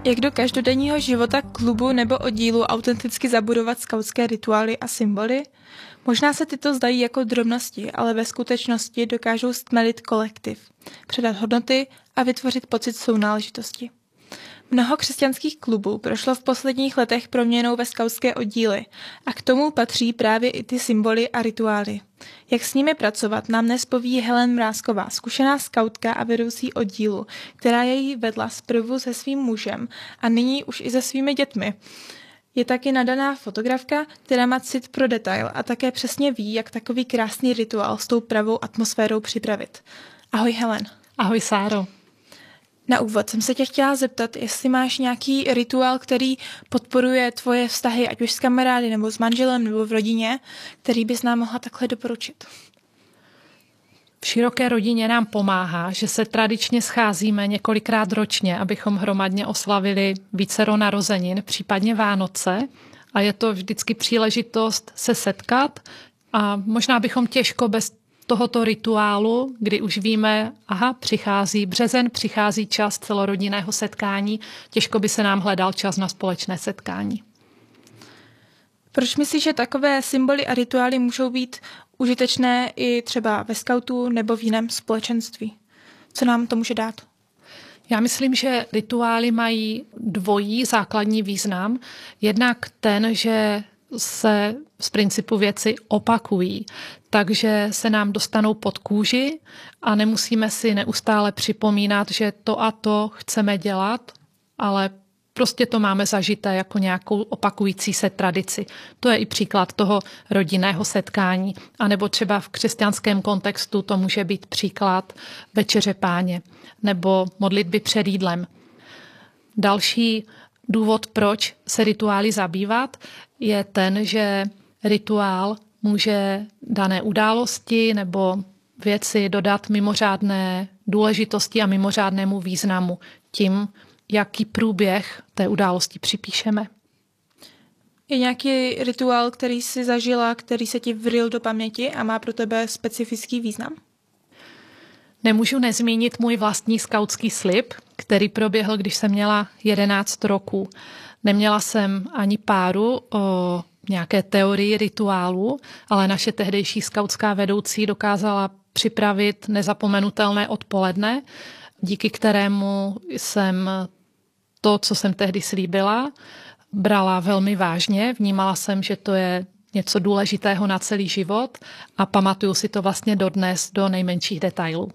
Jak do každodenního života klubu nebo oddílu autenticky zabudovat skautské rituály a symboly? Možná se tyto zdají jako drobnosti, ale ve skutečnosti dokážou stmelit kolektiv, předat hodnoty a vytvořit pocit sounáležitosti. Mnoho křesťanských klubů prošlo v posledních letech proměnou ve skautské oddíly a k tomu patří právě i ty symboly a rituály. Jak s nimi pracovat, nám dnes poví Helen Mrázková, zkušená skautka a vedoucí oddílu, která jej vedla zprvu se svým mužem a nyní už i se svými dětmi. Je taky nadaná fotografka, která má cit pro detail a také přesně ví, jak takový krásný rituál s tou pravou atmosférou připravit. Ahoj Helen. Ahoj Sáro. Na úvod jsem se tě chtěla zeptat, jestli máš nějaký rituál, který podporuje tvoje vztahy, ať už s kamarády, nebo s manželem, nebo v rodině, který bys nám mohla takhle doporučit. V široké rodině nám pomáhá, že se tradičně scházíme několikrát ročně, abychom hromadně oslavili vícero narozenin, případně Vánoce. A je to vždycky příležitost se setkat a možná bychom těžko bez tohoto rituálu, kdy už víme, přichází březen, přichází čas celorodinného setkání, těžko by se nám hledal čas na společné setkání. Proč myslíš, že takové symboly a rituály můžou být užitečné i třeba ve skautu nebo v jiném společenství? Co nám to může dát? Já myslím, že rituály mají dvojí základní význam. Jednak ten, že se z principu věci opakují, takže se nám dostanou pod kůži a nemusíme si neustále připomínat, že to a to chceme dělat, ale prostě to máme zažité jako nějakou opakující se tradici. To je i příklad toho rodinného setkání. A nebo třeba v křesťanském kontextu to může být příklad Večeře Páně nebo modlitby před jídlem. Další důvod, proč se rituály zabývat, je ten, že rituál může dané události nebo věci dodat mimořádné důležitosti a mimořádnému významu tím, jaký průběh té události připíšeme. Je nějaký rituál, který jsi zažila, který se ti vryl do paměti a má pro tebe specifický význam? Nemůžu nezmínit můj vlastní skautský slib, který proběhl, když jsem měla 11 roků. Neměla jsem ani páru o nějaké teorii rituálu, ale naše tehdejší skautská vedoucí dokázala připravit nezapomenutelné odpoledne, díky kterému jsem to, co jsem tehdy slíbila, brala velmi vážně. Vnímala jsem, že to je něco důležitého na celý život a pamatuju si to vlastně dodnes do nejmenších detailů.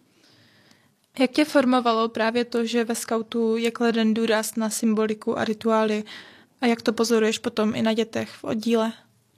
Jak tě formovalo právě to, že ve skautu je kladen důraz na symboliku a rituály a jak to pozoruješ potom i na dětech v oddíle?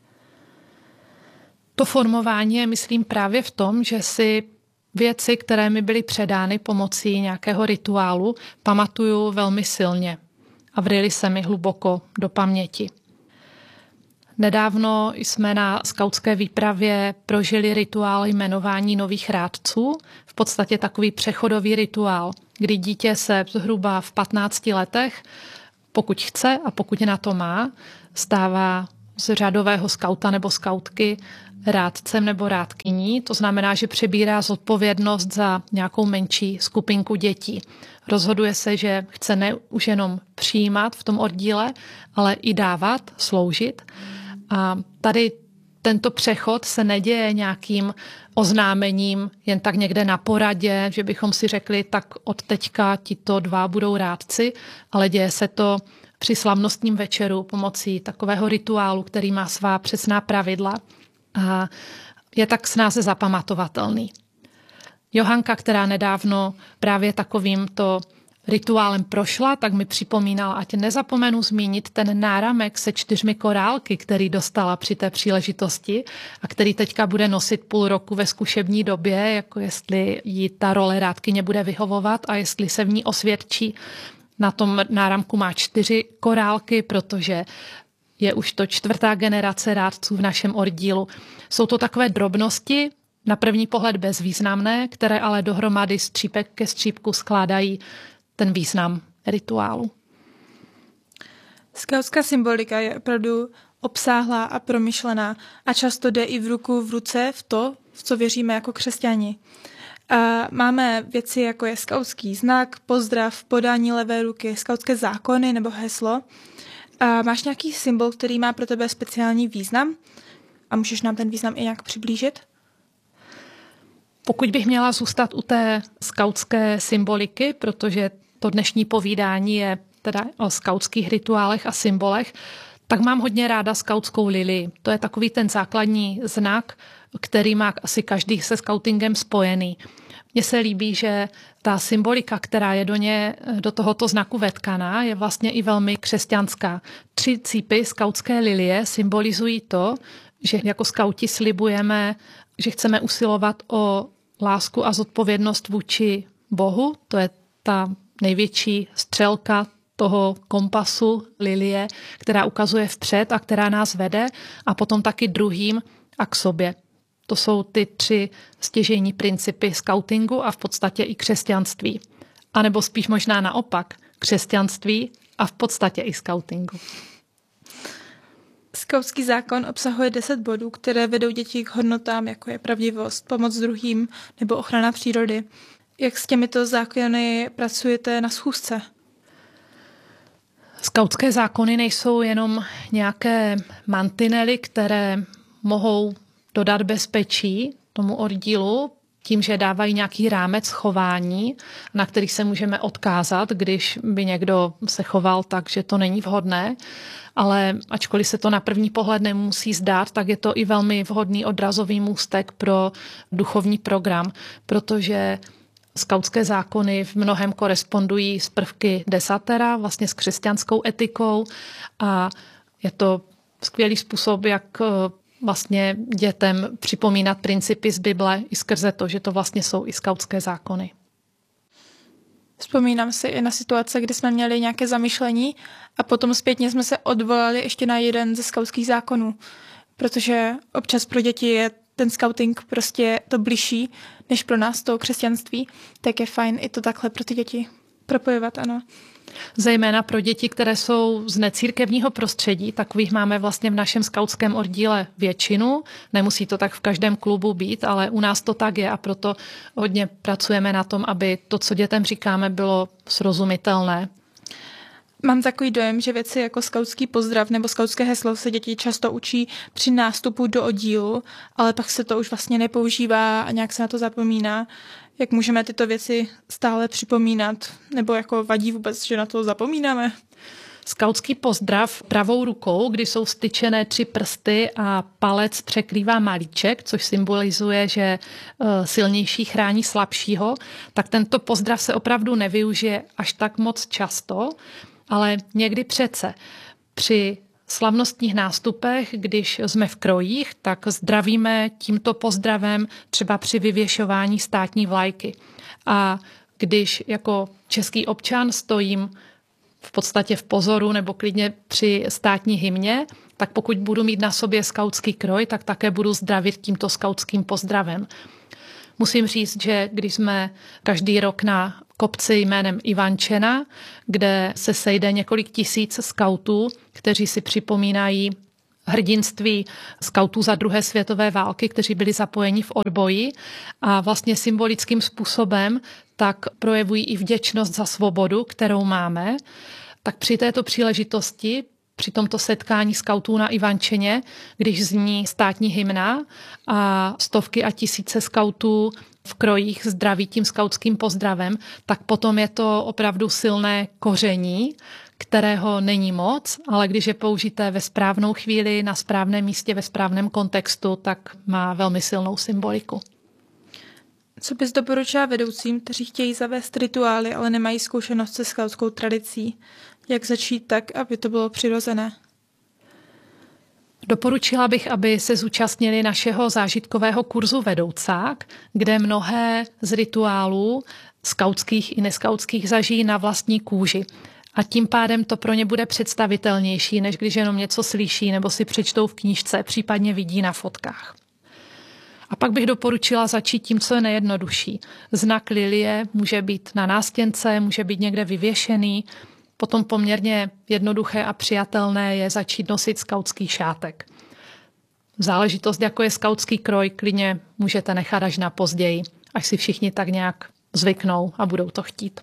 To formování je, myslím, právě v tom, že si věci, které mi byly předány pomocí nějakého rituálu, pamatuju velmi silně a vryly se mi hluboko do paměti. Nedávno jsme na skautské výpravě prožili rituál jmenování nových rádců, v podstatě takový přechodový rituál, kdy dítě se zhruba v 15 letech, pokud chce a pokud na to má, stává z řadového skauta nebo skautky rádcem nebo rádkyní. To znamená, že přebírá zodpovědnost za nějakou menší skupinku dětí. Rozhoduje se, že chce ne už jenom přijímat v tom oddíle, ale i dávat, sloužit. A tady tento přechod se neděje nějakým oznámením jen tak někde na poradě, že bychom si řekli, tak od teďka tito dva budou rádci, ale děje se to při slavnostním večeru pomocí takového rituálu, který má svá přesná pravidla a je tak snáze zapamatovatelný. Johanka, která nedávno právě takovýmto rituálem prošla, tak mi připomínala, ať nezapomenu zmínit ten náramek se 4 korálky, který dostala při té příležitosti a který teďka bude nosit půl roku ve zkušební době, jako jestli jí ta role rádkyně bude vyhovovat a jestli se v ní osvědčí. Na tom náramku má 4 korálky, protože je už to 4. generace rádců v našem oddílu. Jsou to takové drobnosti, na první pohled bezvýznamné, které ale dohromady střípek ke střípku skládají ten význam rituálu. Skautská symbolika je opravdu obsáhlá a promyšlená a často jde i v ruku v ruce v to, v co věříme jako křesťani. A máme věci, jako je skautský znak, pozdrav, podání levé ruky, skautské zákony nebo heslo. A máš nějaký symbol, který má pro tebe speciální význam? A můžeš nám ten význam i nějak přiblížit? Pokud bych měla zůstat u té skautské symboliky, protože to dnešní povídání je teda o skautských rituálech a symbolech, tak mám hodně ráda skautskou lilii. To je takový ten základní znak, který má asi každý se skautingem spojený. Mně se líbí, že ta symbolika, která je do tohoto znaku vetkaná, je vlastně i velmi křesťanská. 3 cípy skautské lilie symbolizují to, že jako skauti slibujeme, že chceme usilovat o lásku a zodpovědnost vůči Bohu. To je ta největší střelka toho kompasu lilie, která ukazuje vpřed a která nás vede, a potom taky druhým a k sobě. To jsou ty 3 stěžejní principy skautingu a v podstatě i křesťanství. A nebo spíš možná naopak, křesťanství a v podstatě i skautingu. Skautský zákon obsahuje 10 bodů, které vedou děti k hodnotám, jako je pravdivost, pomoc druhým nebo ochrana přírody. Jak s těmito zákony pracujete na schůzce? Skautské zákony nejsou jenom nějaké mantinely, které mohou dodat bezpečí tomu oddílu tím, že dávají nějaký rámec chování, na který se můžeme odkázat, když by někdo se choval tak, že to není vhodné. Ale ačkoliv se to na první pohled nemusí zdát, tak je to i velmi vhodný odrazový můstek pro duchovní program, protože skautské zákony v mnohem korespondují s prvky desatera, vlastně s křesťanskou etikou, a je to skvělý způsob, jak vlastně dětem připomínat principy z Bible i skrze to, že to vlastně jsou i skautské zákony. Vzpomínám si i na situace, kdy jsme měli nějaké zamyšlení a potom zpětně jsme se odvolali ještě na jeden ze skautských zákonů, protože občas pro děti je ten skauting prostě to bližší, než pro nás to křesťanství, tak je fajn i to takhle pro ty děti propojovat, ano. Zejména pro děti, které jsou z necírkevního prostředí, takových máme vlastně v našem skautském oddíle většinu. Nemusí to tak v každém klubu být, ale u nás to tak je, a proto hodně pracujeme na tom, aby to, co dětem říkáme, bylo srozumitelné. Mám takový dojem, že věci jako skautský pozdrav nebo skautské heslo se děti často učí při nástupu do oddílu, ale pak se to už vlastně nepoužívá a nějak se na to zapomíná. Jak můžeme tyto věci stále připomínat? Nebo jako vadí vůbec, že na to zapomínáme? Skautský pozdrav pravou rukou, kdy jsou styčené 3 prsty a palec překrývá malíček, což symbolizuje, že silnější chrání slabšího, tak tento pozdrav se opravdu nevyužije až tak moc často, ale někdy přece. Při slavnostních nástupech, když jsme v krojích, tak zdravíme tímto pozdravem třeba při vyvěšování státní vlajky. A když jako český občan stojím v podstatě v pozoru nebo klidně při státní hymně, tak pokud budu mít na sobě skautský kroj, tak také budu zdravit tímto skautským pozdravem. Musím říct, že když jsme každý rok na kopci jménem Ivančena, kde se sejde několik tisíc skautů, kteří si připomínají hrdinství skautů za 2. světové války, kteří byli zapojeni v odboji a vlastně symbolickým způsobem tak projevují i vděčnost za svobodu, kterou máme, tak při této příležitosti, při tomto setkání skautů na Ivančeně, když zní státní hymna a stovky a tisíce skautů v krojích zdraví tím skautským pozdravem, tak potom je to opravdu silné koření, kterého není moc, ale když je použité ve správnou chvíli, na správném místě, ve správném kontextu, tak má velmi silnou symboliku. Co bys doporučila vedoucím, kteří chtějí zavést rituály, ale nemají zkušenost se skautskou tradicí? Jak začít tak, aby to bylo přirozené? Doporučila bych, aby se zúčastnili našeho zážitkového kurzu Vedoucák, kde mnohé z rituálů skautských i neskautských zažijí na vlastní kůži. A tím pádem to pro ně bude představitelnější, než když jenom něco slyší nebo si přečtou v knížce, případně vidí na fotkách. A pak bych doporučila začít tím, co je nejjednodušší. Znak lilie může být na nástěnce, může být někde vyvěšený. Potom poměrně jednoduché a přijatelné je začít nosit skautský šátek. Záležitost, jako je skautský kroj, klidně můžete nechat až na později. až si všichni tak nějak zvyknou a budou to chtít.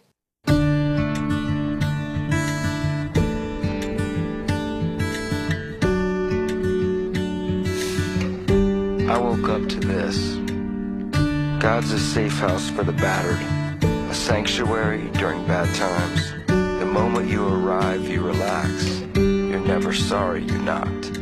I woke up to this. God's a safe house for the battered, a sanctuary during bad times. The moment you arrive, you relax. You're never sorry you're not.